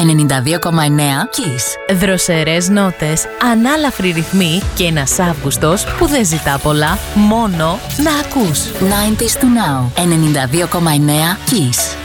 92,9 Kiss. Δροσερές νότες, ανάλαφροι ρυθμοί και ένας Αύγουστος που δεν ζητά πολλά, μόνο να ακούς. 90s to now. 92,9 Kiss.